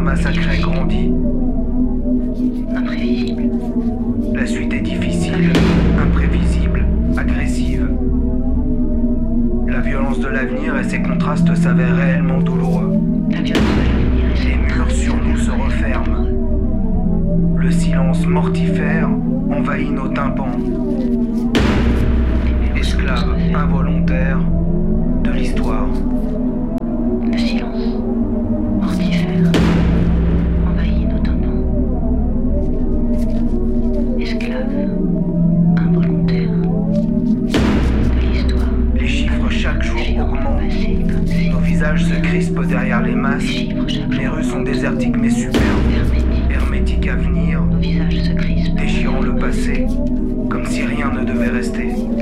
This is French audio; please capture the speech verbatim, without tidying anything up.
massacré grandit. Imprévisible. La suite est difficile, imprévisible, agressive. La violence de l'avenir et ses contrastes s'avèrent réellement douloureux. La violence de l'avenir et ses Les murs contrastes sur nous se s'avèrent referment. Le silence mortifère envahit nos tympans. Esclaves involontaires de l'histoire. Le silence mortifère envahit nos tympans. Esclaves involontaires de l'histoire. Les chiffres chaque jour augmentent. Passé comme si Nos visages se crispent derrière les les masques. chiffres chaque Les jour rues sont désertiques mais superbes. hermétiques. Hermétiques à venir, Nos visages se crispent. déchirant le passé, comme si rien ne devait rester.